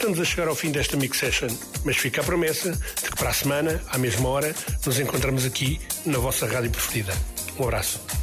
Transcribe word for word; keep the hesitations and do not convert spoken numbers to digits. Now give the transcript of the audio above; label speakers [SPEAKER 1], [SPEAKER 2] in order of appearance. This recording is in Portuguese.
[SPEAKER 1] estamos a chegar ao fim desta Mix Session, mas fica a promessa de que para a semana, à mesma hora, nos encontramos aqui na vossa rádio preferida. Um abraço.